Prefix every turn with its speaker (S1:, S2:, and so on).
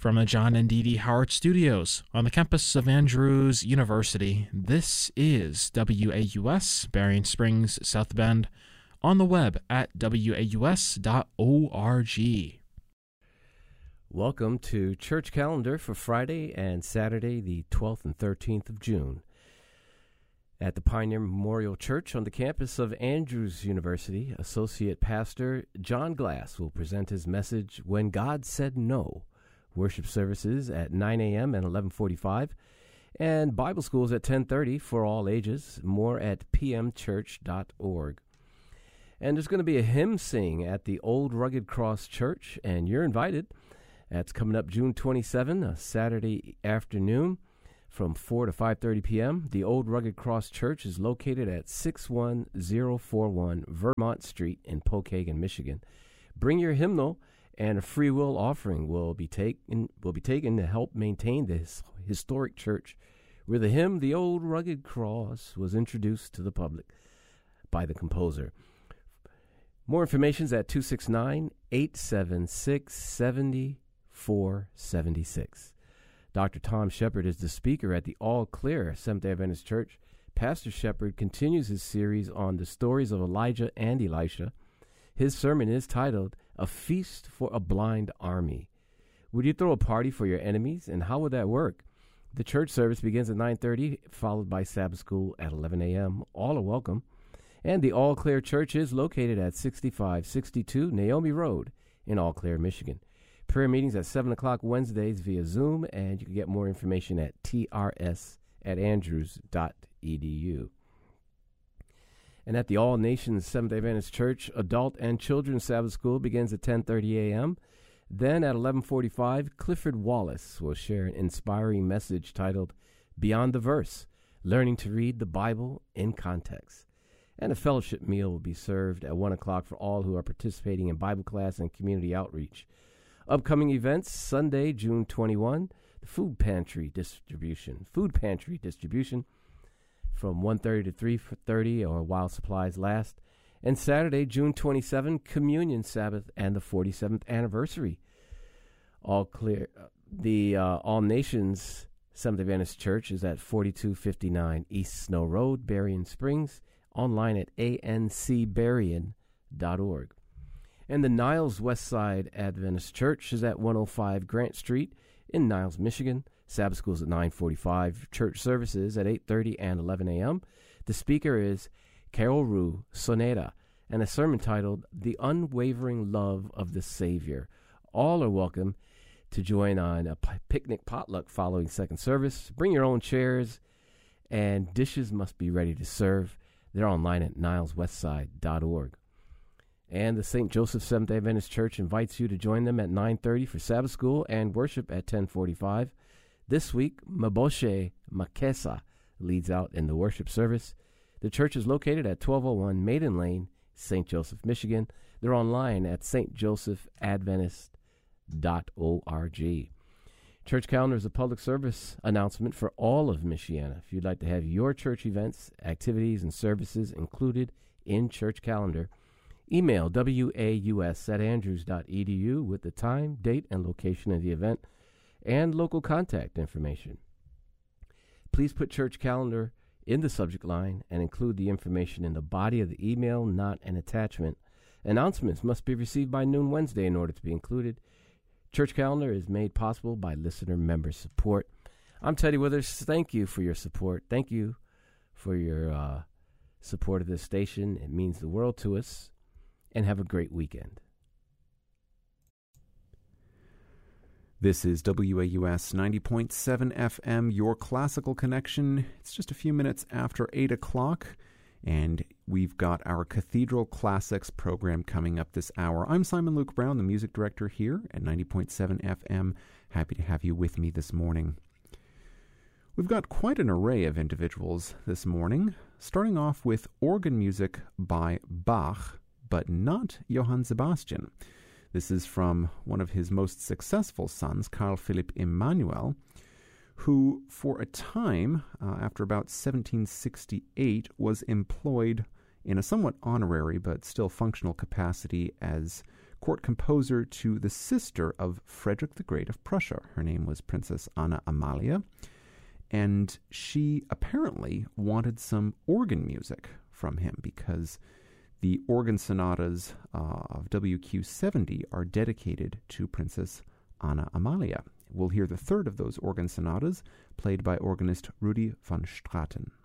S1: From the John and Dee Dee Howard Studios on the campus of Andrews University, this is WAUS, Berrien Springs, South Bend, on the web at waus.org.
S2: Welcome to Church Calendar for Friday and Saturday, the 12th and 13th of June. At the Pioneer Memorial Church on the campus of Andrews University, Associate Pastor John Glass will present his message, When God Said No. Worship services at 9 a.m. and 11:45, and Bible schools at 10:30 for all ages. More at pmchurch.org. And there's going to be a hymn sing at the Old Rugged Cross Church, and you're invited. That's coming up June 27, a Saturday afternoon from 4 to 5:30 p.m. The Old Rugged Cross Church is located at 61041 Vermont Street in Pokagon, Michigan. Bring your hymnal, and a free will offering will be taken to help maintain this historic church where the hymn, The Old Rugged Cross, was introduced to the public by the composer. More information is at 269-876-7476. Dr. Tom Shepard is the speaker at the All Clear Seventh-day Adventist Church. Pastor Shepard continues his series on the stories of Elijah and Elisha. His sermon is titled, A Feast for a Blind Army. Would you throw a party for your enemies, and how would that work? The church service begins at 9:30, followed by Sabbath school at 11 a.m. All are welcome. And the All Clear Church is located at 6562 Naomi Road in All Clear, Michigan. Prayer meetings at 7 o'clock Wednesdays via Zoom, and you can get more information at trs@andrews.edu. And at the All Nations Seventh-day Adventist Church, Adult and Children's Sabbath School begins at 10:30 a.m. Then at 11:45, Clifford Wallace will share an inspiring message titled Beyond the Verse, Learning to Read the Bible in Context. And a fellowship meal will be served at 1 o'clock for all who are participating in Bible class and community outreach. Upcoming events, Sunday, June 21, the Food Pantry Distribution from 1:30 to 3:30 or while supplies last. And Saturday, June 27, Communion Sabbath and the 47th anniversary. All Clear. The All Nations Seventh-day Adventist Church is at 4259 East Snow Road, Berrien Springs, online at ancberrien.org. And the Niles Westside Adventist Church is at 105 Grant Street in Niles, Michigan. Sabbath school is at 9:45. Church services at 8:30 and 11 a.m. The speaker is Carol Rue Soneta, and a sermon titled The Unwavering Love of the Savior. All are welcome to join on a picnic potluck following second service. Bring your own chairs, and dishes must be ready to serve. They're online at nileswestside.org. And the St. Joseph Seventh-day Adventist Church invites you to join them at 9:30 for Sabbath school and worship at 10:45. This week, Maboshe Makesa leads out in the worship service. The church is located at 1201 Maiden Lane, St. Joseph, Michigan. They're online at stjosephadventist.org. Church Calendar is a public service announcement for all of Michiana. If you'd like to have your church events, activities, and services included in Church Calendar, email waus@andrews.edu with the time, date, and location of the event and local contact information. Please put Church Calendar in the subject line and include the information in the body of the email, not an attachment. Announcements must be received by noon Wednesday in order to be included. Church Calendar is made possible by listener member support. I'm Teddy Withers. Thank you for your support. Thank you for your support of this station. It means the world to us. And have a great weekend.
S3: This is WAUS 90.7 FM, your classical connection. It's just a few minutes after 8 o'clock, and we've got our Cathedral Classics program coming up this hour. I'm Simon Luke Brown, the music director here at 90.7 FM. Happy to have you with me this morning. We've got quite an array of individuals this morning, starting off with organ music by Bach, but not Johann Sebastian. This is from one of his most successful sons, Carl Philipp Emanuel, who for a time, after about 1768, was employed in a somewhat honorary but still functional capacity as court composer to the sister of Frederick the Great of Prussia. Her name was Princess Anna Amalia, and she apparently wanted some organ music from him because the organ sonatas of WQ70 are dedicated to Princess Anna Amalia. We'll hear the third of those organ sonatas, played by organist Rudi van Straten.